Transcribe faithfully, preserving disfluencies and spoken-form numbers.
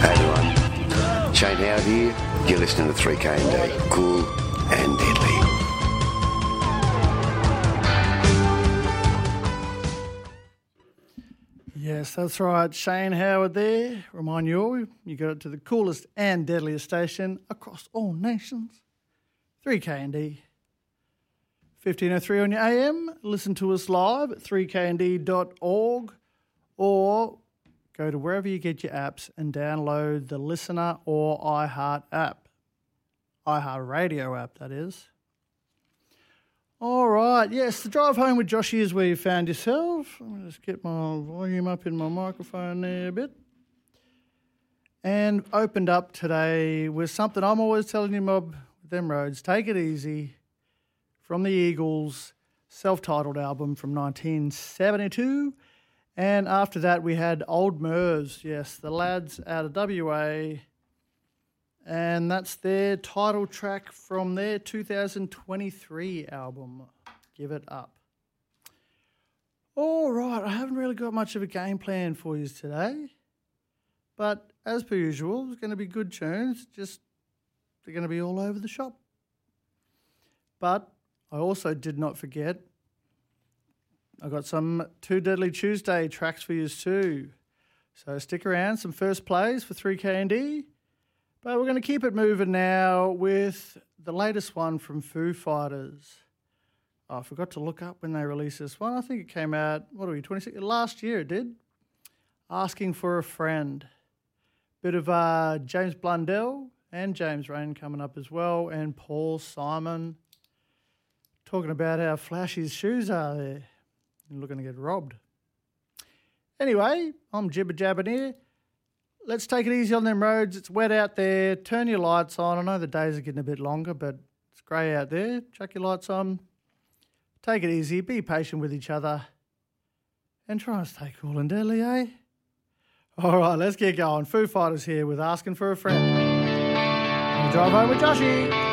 Hey everyone, Shane Howard here. You're listening to three K and D, cool and deadly. Yes, that's right. Shane Howard there. Remind you all, you got it to the coolest and deadliest station across all nations. three K and D. fifteen oh three on your A M. Listen to us live at three k and d dot org or go to wherever you get your apps and download the Listener or iHeart app. iHeart Radio app, that is. All right, yes, the drive home with Joshy is where you found yourself. I'm going to just get my volume up in my microphone there a bit. And opened up today with something I'm always telling you, mob, with them roads, take it easy, from the Eagles' self-titled album from nineteen seventy-two. And after that, we had Old Mers, yes, the lads out of W A. And that's their title track from their two thousand twenty-three album, Give It Up. All right, I haven't really got much of a game plan for you today. But as per usual, it's going to be good tunes, just they're going to be all over the shop. But I also did not forget, I got some Two Deadly Tuesday tracks for you too. So stick around, some first plays for three K and D. But we're going to keep it moving now with the latest one from Foo Fighters. Oh, I forgot to look up when they released this one. I think it came out, what are we, twenty-six? Last year it did. Asking for a Friend. Bit of uh, James Blundell and James Rain coming up as well, and Paul Simon talking about how flashy his shoes are there and looking to get robbed. Anyway, I'm Jibber Jabbing here. Let's take it easy on them roads. It's wet out there. Turn your lights on. I know the days are getting a bit longer, but it's grey out there. Chuck your lights on. Take it easy. Be patient with each other. And try and stay cool and deadly, eh? All right, let's get going. Foo Fighters here with Asking for a Friend. Drive home with Joshy.